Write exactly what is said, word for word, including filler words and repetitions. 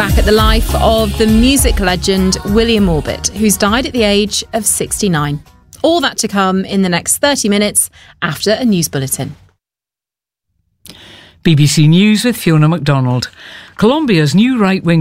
back at the life of the music legend William Orbit, who's died at the age of sixty-nine. All that to come in the next thirty minutes after a news bulletin. B B C News with Fiona MacDonald. Colombia's new right-wing